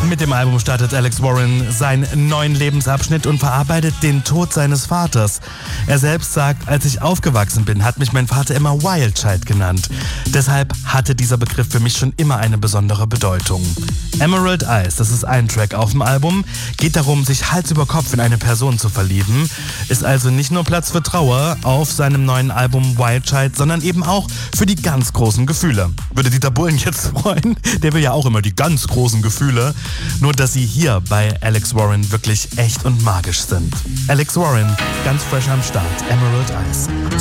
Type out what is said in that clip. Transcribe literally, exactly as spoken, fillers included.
Mit dem Album startet Alex Warren seinen neuen Lebensabschnitt und verarbeitet den Tod seines Vaters. Er selbst sagt, als ich aufgewachsen bin, hat mich mein Vater immer Wild Child genannt. Deshalb hatte dieser Begriff für mich schon immer eine besondere Bedeutung. Emerald Eyes, das ist ein Track auf dem Album, geht darum, sich Hals über Kopf in eine Person zu verlieben. Ist also nicht nur Platz für Trauer auf seinem neuen Album Wild Child, sondern eben auch für die ganz großen Gefühle. Würde Dieter Bohlen jetzt freuen, der will ja auch immer die ganz großen Gefühle. Nur, dass sie hier bei Alex Warren wirklich echt und magisch sind. Alex Warren, ganz fresh am Start, Emerald Eyes.